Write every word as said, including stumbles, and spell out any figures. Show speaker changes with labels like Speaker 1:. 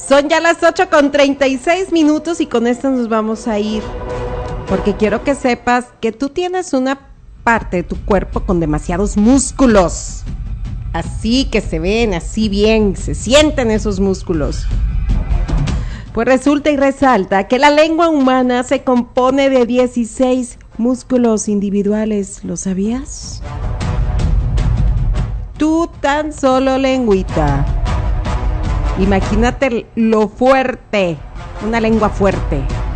Speaker 1: Son ya las ocho con treinta y seis minutos y con esto nos vamos a ir. Porque quiero que sepas que tú tienes una parte de tu cuerpo con demasiados músculos. Así que se ven, así bien, se sienten esos músculos. Pues resulta y resalta que la lengua humana se compone de dieciséis músculos individuales. ¿Lo sabías? Tú tan solo lengüita. Imagínate lo fuerte, una lengua fuerte.